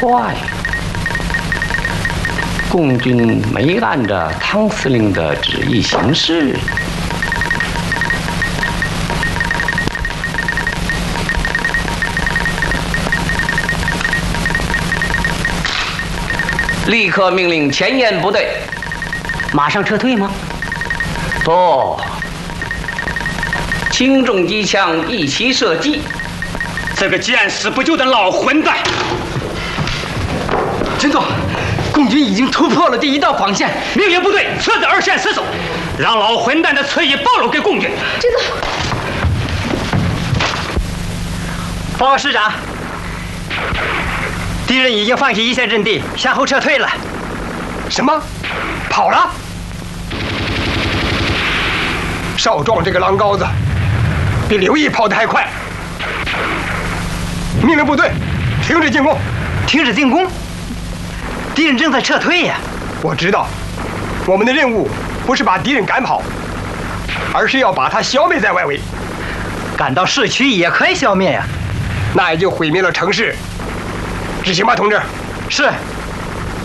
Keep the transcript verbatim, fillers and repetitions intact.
快。共军没按照汤司令的旨意行事。立刻命令前沿部队马上撤退吗？ 不，轻重机枪一齐射击。 这个箭矢不就的老混蛋！ 军总，共军已经突破了第一道防线， 命令部队撤至二线死守，让老混蛋的侧翼暴露给共军。 军总， 报告师长，敌人已经放弃一线阵地，向后撤退了。 什么？跑了？少壮这个狼羔子，比刘毅跑得还快。命令部队停止进攻， 停止进攻。敌人正在撤退呀！ 我知道，我们的任务不是把敌人赶跑，而是要把他消灭在外围。 赶到市区也可以消灭呀， 那也就毁灭了城市。执行吧，同志。 是。